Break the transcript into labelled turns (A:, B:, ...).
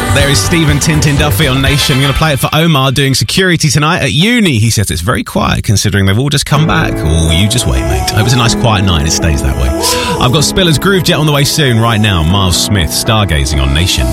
A: There is Stephen Tintin Duffy on Nation. I'm going to play it for Omar doing security tonight at uni. He says it's very quiet considering they've all just come back. Oh, you just wait, mate. I hope it's a nice quiet night and it stays that way. I've got Spiller's Groove Jet on the way soon. Right now, Miles Smith, Stargazing on Nation.